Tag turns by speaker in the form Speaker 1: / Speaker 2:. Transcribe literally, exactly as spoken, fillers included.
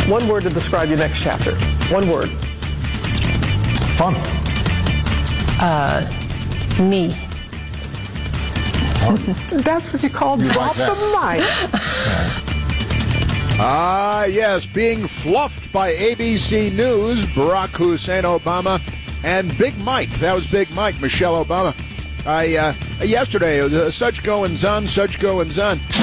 Speaker 1: One word to describe your next chapter. One word.
Speaker 2: Fun.
Speaker 3: Uh, me.
Speaker 1: That's what you call drop
Speaker 2: like
Speaker 1: the mic.
Speaker 4: Ah, yes, being fluffed by A B C News, Barack Hussein Obama, and Big Mike. That was Big Mike, Michelle Obama. I uh, yesterday, it was uh, such goings on, such goings on.